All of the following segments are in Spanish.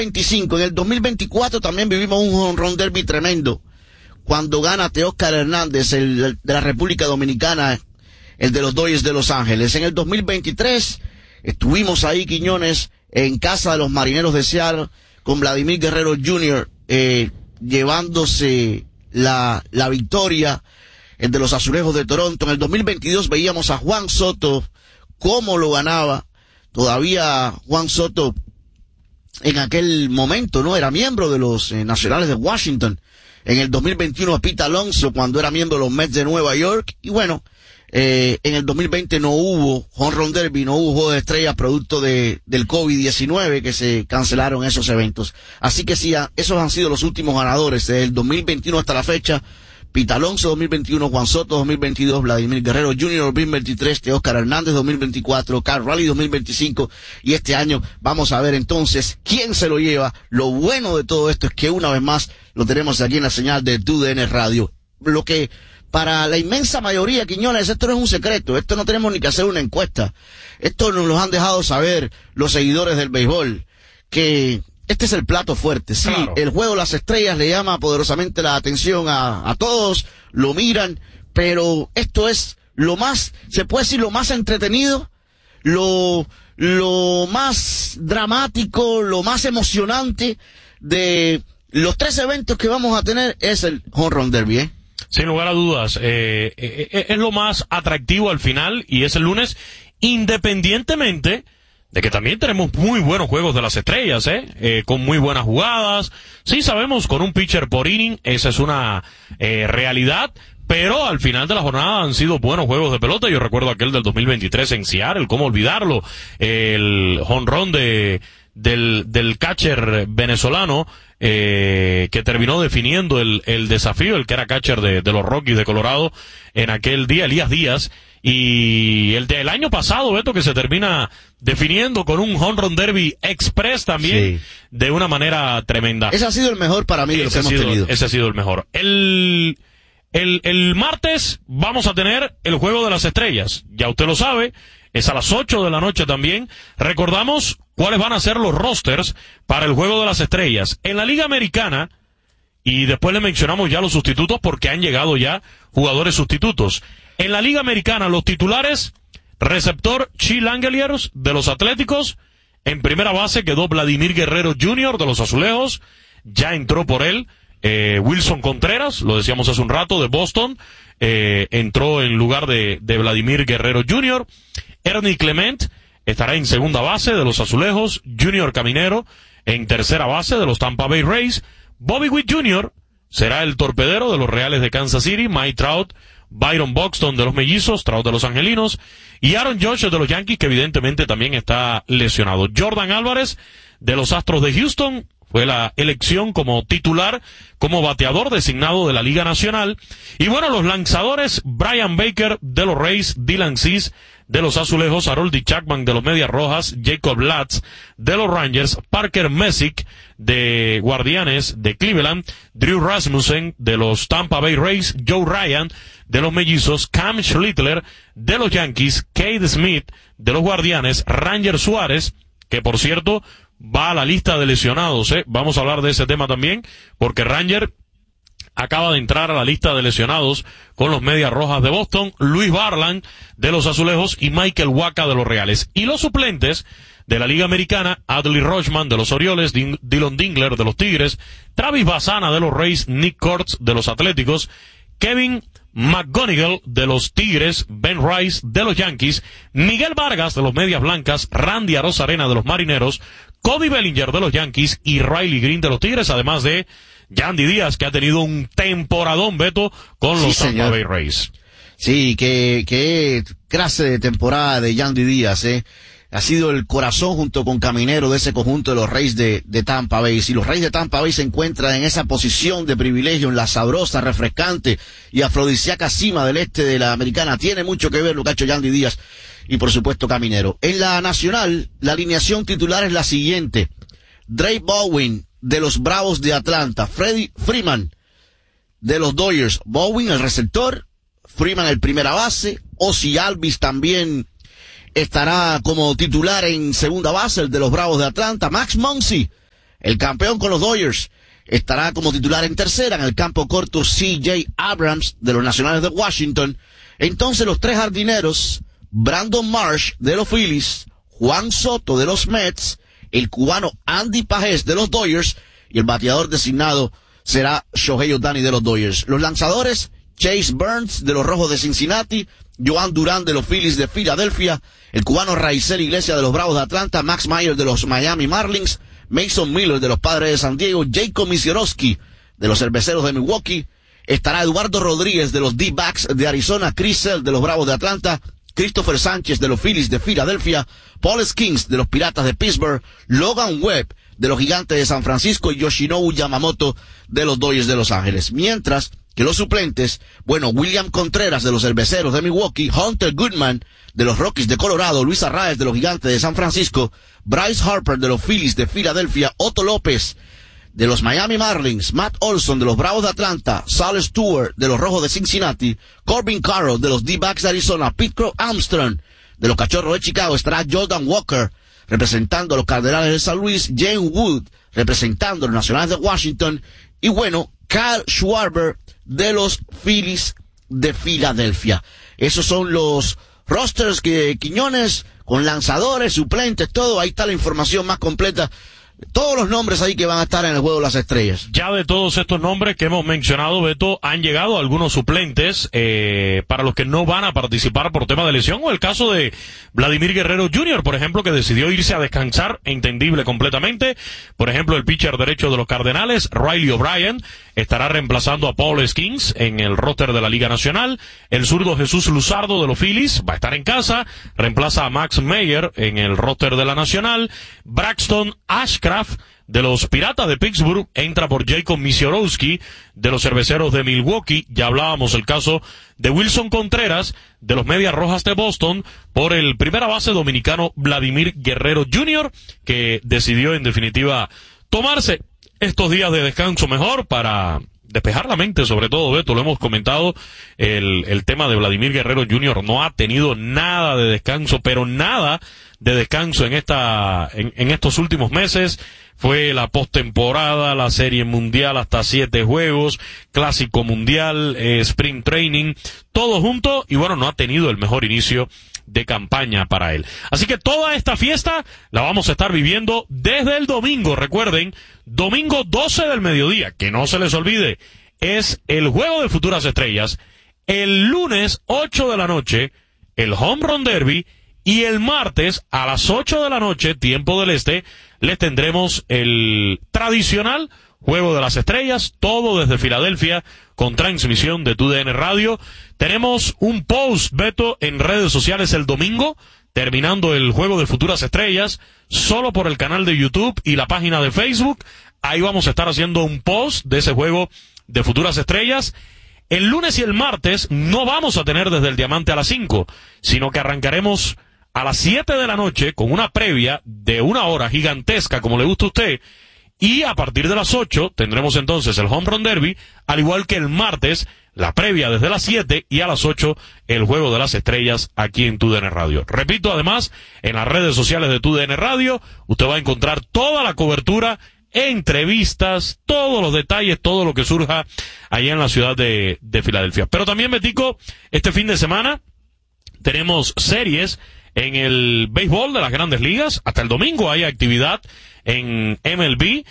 25. En el 2024 también vivimos un jonrón derby tremendo, cuando gana Teóscar Hernández, el de la República Dominicana, el de los Dodgers de Los Ángeles. En el 2023 estuvimos ahí, Quiñones, en casa de los Marineros de Seattle, con Vladimir Guerrero Jr., llevándose la victoria, el de los Azulejos de Toronto. En el 2022 veíamos a Juan Soto, cómo lo ganaba. Todavía Juan Soto, en aquel momento, ¿no? Era miembro de los Nacionales de Washington. En el 2021 a Pete Alonso, cuando era miembro de los Mets de Nueva York. Y bueno, en el 2020 no hubo home run derby, no hubo juego de estrellas producto del COVID-19, que se cancelaron esos eventos. Así que sí, esos han sido los últimos ganadores desde el 2021 hasta la fecha. Pete Alonso 2021, Juan Soto 2022, Vladimir Guerrero Jr. 2023, Teóscar Hernández 2024, Cal Raleigh 2025, y este año vamos a ver entonces quién se lo lleva. Lo bueno de todo esto es que una vez más lo tenemos aquí en la señal de TUDN Radio. Lo que para la inmensa mayoría, Quiñones, esto no es un secreto, esto no tenemos ni que hacer una encuesta. Esto nos lo han dejado saber los seguidores del béisbol, que este es el plato fuerte. Sí, claro. El juego de las estrellas le llama poderosamente la atención a todos, lo miran, pero esto es lo más, se puede decir, lo más entretenido, lo más dramático, lo más emocionante de los 3 eventos que vamos a tener es el Home Run Derby, ¿eh? Sin lugar a dudas, es lo más atractivo al final, y es el lunes, independientemente de que también tenemos muy buenos juegos de las estrellas, con muy buenas jugadas. Sí, sabemos, con un pitcher por inning, esa es una realidad, pero al final de la jornada han sido buenos juegos de pelota. Yo recuerdo aquel del 2023 en Seattle, cómo olvidarlo, el jonrón del catcher venezolano, que terminó definiendo el desafío, el que era catcher de los Rockies de Colorado en aquel día, Elías Díaz. Y el del año pasado, Beto, que se termina definiendo con un home run derby express también, sí, de una manera tremenda. Ese ha sido el mejor para mí de lo que hemos tenido. Ese ha sido el mejor. El martes vamos a tener el Juego de las Estrellas. Ya usted lo sabe, es a las 8 de la noche también. Recordamos cuáles van a ser los rosters para el Juego de las Estrellas. En la Liga Americana, y después le mencionamos ya los sustitutos porque han llegado ya jugadores sustitutos. En la Liga Americana, los titulares: receptor Chi Langeliers de los Atléticos. En primera base quedó Vladimir Guerrero Jr. de los Azulejos. Ya entró por él Wilson Contreras, lo decíamos hace un rato, de Boston. Entró en lugar de Vladimir Guerrero Jr. Ernie Clement estará en segunda base de los Azulejos. Junior Caminero en tercera base de los Tampa Bay Rays. Bobby Witt Jr. será el torpedero de los Reales de Kansas City. Mike Trout, Byron Buxton de los Mellizos, Trout de los Angelinos, y Aaron Judge de los Yankees, que evidentemente también está lesionado. Jordan Álvarez de los Astros de Houston fue la elección como titular, como bateador designado de la Liga Nacional. Y bueno, los lanzadores: Brian Baker de los Rays, Dylan Cease de los Azulejos, Harold Chapman de los Medias Rojas, Jacob Latz de los Rangers, Parker Messick de Guardianes de Cleveland, Drew Rasmussen de los Tampa Bay Rays, Joe Ryan de los Mellizos, Cam Schlittler de los Yankees, Cade Smith de los Guardianes, Ranger Suárez, que por cierto va a la lista de lesionados, Vamos a hablar de ese tema también, porque Ranger acaba de entrar a la lista de lesionados con los Medias Rojas de Boston, Luis Barland de los Azulejos y Michael Wacha de los Reales. Y los suplentes de la Liga Americana: Adley Rutschman de los Orioles, Dylan Dingler de los Tigres, Travis Bassana de los Rays, Nick Kurtz de los Atléticos, Kevin McGonigal de los Tigres, Ben Rice de los Yankees, Miguel Vargas de los Medias Blancas, Randy Arozarena de los Marineros, Cody Bellinger de los Yankees y Riley Green de los Tigres, además de Yandy Díaz, que ha tenido un temporadón, Beto, con los Tampa Bay Rays. Sí, qué clase de temporada de Yandy Díaz, Ha sido el corazón junto con Caminero de ese conjunto de los Rays de Tampa Bay. Si los Rays de Tampa Bay se encuentran en esa posición de privilegio, en la sabrosa, refrescante y afrodisíaca cima del este de la Americana, tiene mucho que ver lo que ha hecho Yandy Díaz y por supuesto Caminero. En la Nacional, la alineación titular es la siguiente: Drake Bowen de los Bravos de Atlanta, Freddie Freeman de los Dodgers, Bowen el receptor, Freeman el primera base, Ozzie Albies también estará como titular en segunda base, el de los Bravos de Atlanta, Max Muncy El campeón con los Dodgers estará como titular en tercera. En el campo corto, C.J. Abrams de los Nacionales de Washington. Entonces los tres jardineros, Brandon Marsh de los Phillies, Juan Soto de los Mets, el cubano Andy Pajés de los Dodgers y el bateador designado será Shohei Ohtani de los Dodgers. Los lanzadores, Chase Burns de los Rojos de Cincinnati, Joan Durán de los Phillies de Filadelfia, el cubano Raizel Iglesias de los Bravos de Atlanta, Max Meyer de los Miami Marlins, Mason Miller de los Padres de San Diego, Jacob Misiorowski de los Cerveceros de Milwaukee, estará Eduardo Rodríguez de los D-Backs de Arizona, Chris Sale de los Bravos de Atlanta, Christopher Sánchez de los Phillies de Filadelfia, Paul Skeens de los Piratas de Pittsburgh, Logan Webb de los Gigantes de San Francisco y Yoshinobu Yamamoto de los Dodgers de Los Ángeles. Mientras que los suplentes, William Contreras de los Cerveceros de Milwaukee, Hunter Goodman de los Rockies de Colorado, Luis Arraez de los Gigantes de San Francisco, Bryce Harper de los Phillies de Filadelfia, Otto López de los Miami Marlins, Matt Olson de los Bravos de Atlanta, Sal Stewart de los Rojos de Cincinnati, Corbin Carroll de los D-Backs de Arizona, Pete Crow Armstrong de los Cachorros de Chicago, estará Jordan Walker representando a los Cardenales de San Luis, Jane Wood representando a los Nacionales de Washington y Kyle Schwarber de los Phillies de Filadelfia. Esos son los rosters que Quiñones, con lanzadores, suplentes, todo. Ahí está la información más completa. Todos los nombres ahí que van a estar en el Juego de las Estrellas. Ya de todos estos nombres que hemos mencionado, Beto, han llegado algunos suplentes para los que no van a participar por tema de lesión, o el caso de Vladimir Guerrero Jr., por ejemplo, que decidió irse a descansar, entendible completamente. Por ejemplo, el pitcher derecho de los Cardenales, Riley O'Brien, estará reemplazando a Paul Skeens en el roster de la Liga Nacional. El zurdo Jesús Luzardo de los Phillies va a estar en casa, reemplaza a Max Meyer en el roster de la Nacional. Braxton Ashcraft de los Piratas de Pittsburgh entra por Jacob Misiorowski de los Cerveceros de Milwaukee. Ya hablábamos el caso de Wilson Contreras de los Medias Rojas de Boston por el primera base dominicano Vladimir Guerrero Jr., que decidió en definitiva tomarse estos días de descanso mejor para despejar la mente, sobre todo, Beto, lo hemos comentado, el tema de Vladimir Guerrero Jr. no ha tenido nada de descanso, pero nada de descanso en estos últimos meses. Fue la postemporada, la Serie Mundial hasta 7 juegos, Clásico Mundial, Spring Training, todo junto, y no ha tenido el mejor inicio de campaña para él. Así que toda esta fiesta la vamos a estar viviendo desde el domingo. Recuerden, domingo 12 del mediodía, que no se les olvide, es el Juego de Futuras Estrellas. El lunes 8 de la noche, el Home Run Derby, y el martes a las 8 de la noche, tiempo del este, les tendremos el tradicional Juego de las Estrellas, todo desde Filadelfia, con transmisión de TUDN Radio. Tenemos un post, Beto, en redes sociales el domingo, terminando el Juego de Futuras Estrellas, solo por el canal de YouTube y la página de Facebook. Ahí vamos a estar haciendo un post de ese Juego de Futuras Estrellas. El lunes y el martes no vamos a tener desde el Diamante a las 5, sino que arrancaremos a las 7 de la noche con una previa de 1 hora gigantesca, como le gusta a usted. Y a partir de las 8 tendremos entonces el Home Run Derby, al igual que el martes, la previa desde las 7 y a las 8 el Juego de las Estrellas aquí en TUDN Radio. Repito, además, en las redes sociales de TUDN Radio, usted va a encontrar toda la cobertura, entrevistas, todos los detalles, todo lo que surja allá en la ciudad de Filadelfia. Pero también, Betico, este fin de semana tenemos series en el béisbol de las Grandes Ligas. Hasta el domingo hay actividad en MLB.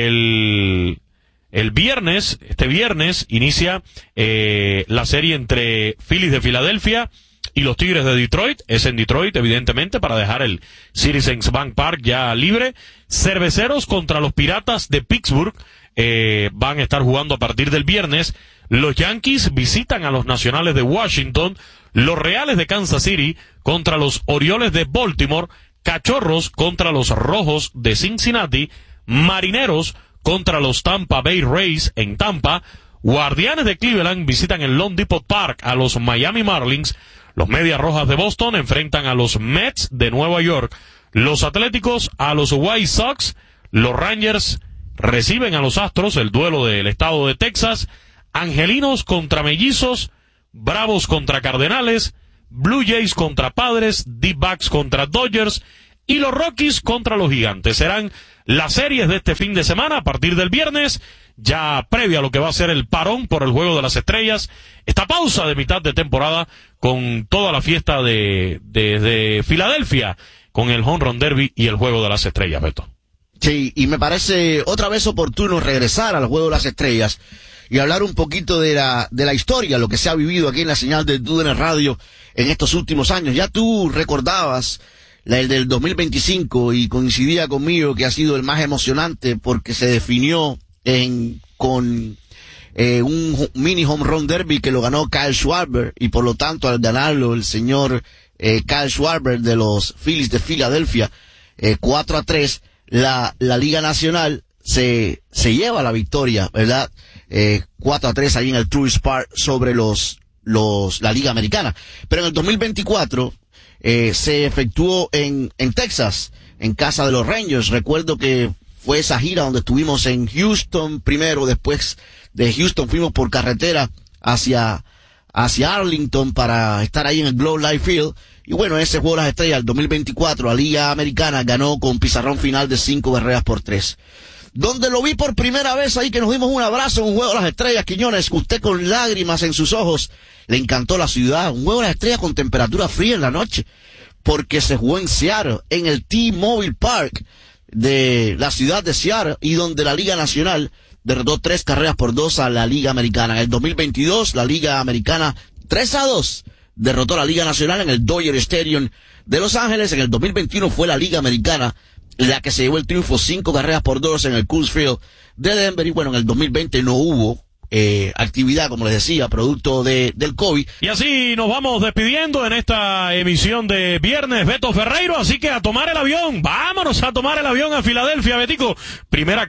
Este viernes inicia la serie entre Phillies de Filadelfia y los Tigres de Detroit. Es en Detroit, evidentemente, para dejar el Citizens Bank Park ya libre. Cerveceros contra los Piratas de Pittsburgh van a estar jugando a partir del viernes. Los Yankees visitan a los Nacionales de Washington. Los Reales de Kansas City contra los Orioles de Baltimore. Cachorros contra los Rojos de Cincinnati. Marineros contra los Tampa Bay Rays en Tampa. Guardianes de Cleveland visitan el Lone Depot Park a los Miami Marlins. Los Medias Rojas de Boston enfrentan a los Mets de Nueva York. Los Atléticos a los White Sox. Los Rangers reciben a los Astros, el duelo del estado de Texas. Angelinos contra Mellizos. Bravos contra Cardenales. Blue Jays contra Padres. D-Backs contra Dodgers. y los Rockies contra los Gigantes. Serán las series de este fin de semana a partir del viernes, ya previa a lo que va a ser el parón por el Juego de las Estrellas, esta pausa de mitad de temporada con toda la fiesta de Filadelfia, con el Home Run Derby y el Juego de las Estrellas, Beto. Sí, y me parece otra vez oportuno regresar al Juego de las Estrellas y hablar un poquito de la historia, lo que se ha vivido aquí en la señal de TUDN Radio en estos últimos años. Ya tú recordabas el del 2025 y coincidía conmigo que ha sido el más emocionante porque se definió con un mini home run derby que lo ganó Kyle Schwarber, y por lo tanto al ganarlo el señor Kyle Schwarber de los Phillies de Filadelfia 4-3, la Liga Nacional se lleva la victoria, ¿verdad? 4-3 ahí en el Truist Park sobre la Liga Americana. Pero en el 2024 se efectuó en Texas, en casa de los Rangers. Recuerdo que fue esa gira donde estuvimos en Houston primero, después de Houston fuimos por carretera hacia Arlington para estar ahí en el Globe Life Field. Y bueno, ese Juego de las Estrellas, el 2024, la Liga Americana ganó con pizarrón final de 5-3. Donde lo vi por primera vez ahí, que nos dimos un abrazo en un Juego de las Estrellas, Quiñones, usted con lágrimas en sus ojos, le encantó la ciudad. Un Juego de las Estrellas con temperatura fría en la noche, porque se jugó en Seattle, en el T-Mobile Park de la ciudad de Seattle, y donde la Liga Nacional derrotó 3-2 a la Liga Americana. En el 2022, la Liga Americana 3-2 derrotó a la Liga Nacional en el Dodger Stadium de Los Ángeles. En el 2021 fue la Liga Americana la que se llevó el triunfo 5-2 en el Coors Field de Denver. Y bueno, en el 2020 no hubo actividad, como les decía, producto del COVID. Y así nos vamos despidiendo en esta emisión de viernes, Beto Ferreiro, así que a tomar el avión, vámonos a tomar el avión a Filadelfia, Betico. Primera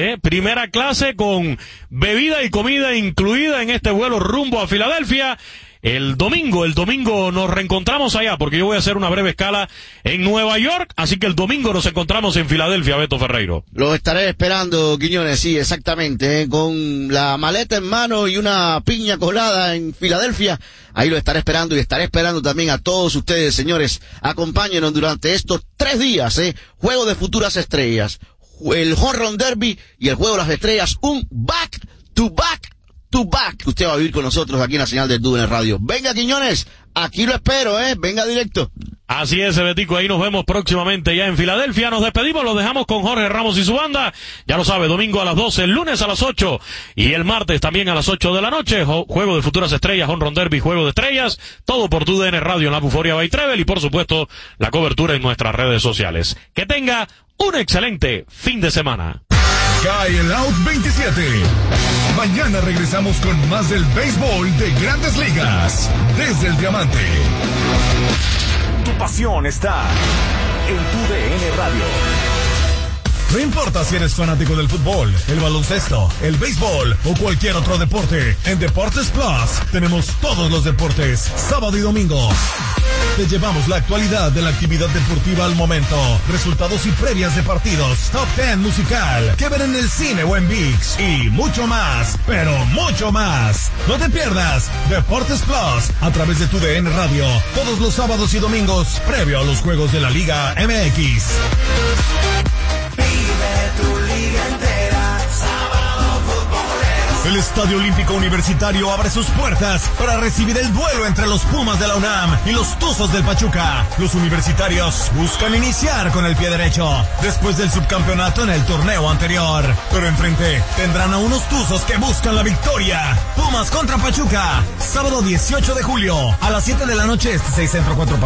clase con bebida y comida incluida en este vuelo rumbo a Filadelfia. El domingo nos reencontramos allá, porque yo voy a hacer una breve escala en Nueva York, así que el domingo nos encontramos en Filadelfia, Beto Ferreiro. Lo estaré esperando, Quiñones, sí, exactamente, con la maleta en mano y una piña colada en Filadelfia. Ahí lo estaré esperando, y estaré esperando también a todos ustedes, señores. Acompáñenos durante estos 3 días, Juego de Futuras Estrellas, el Home Run Derby y el Juego de las Estrellas, un back-to-back. Usted va a vivir con nosotros aquí en la señal de TUDN Radio. Venga, Quiñones, aquí lo espero, venga directo. Así es, Betico, ahí nos vemos próximamente ya en Filadelfia. Nos despedimos, los dejamos con Jorge Ramos y su banda. Ya lo sabe, domingo a las 12, el lunes a las 8 y el martes también a las 8 de la noche. Juego de Futuras Estrellas, Home Run Derby, Juego de Estrellas. Todo por TUDN Radio en la Buforia by Travel y por supuesto la cobertura en nuestras redes sociales. Que tenga un excelente fin de semana. Cae el Out 27. Mañana regresamos con más del béisbol de Grandes Ligas. Desde el Diamante. Tu pasión está en TUDN Radio. No importa si eres fanático del fútbol, el baloncesto, el béisbol o cualquier otro deporte, en Deportes Plus tenemos todos los deportes, sábado y domingo. Te llevamos la actualidad de la actividad deportiva al momento, resultados y previas de partidos, top 10 musical, que ver en el cine o en ViX y mucho más, pero mucho más. No te pierdas Deportes Plus a través de TUDN Radio, todos los sábados y domingos, previo a los juegos de la Liga MX. Tu liga entera, sábado futbolero. El Estadio Olímpico Universitario abre sus puertas para recibir el duelo entre los Pumas de la UNAM y los Tuzos del Pachuca. Los universitarios buscan iniciar con el pie derecho después del subcampeonato en el torneo anterior, pero enfrente tendrán a unos Tuzos que buscan la victoria. Pumas contra Pachuca, sábado 18 de julio a las 7 de la noche, 6 Centro 4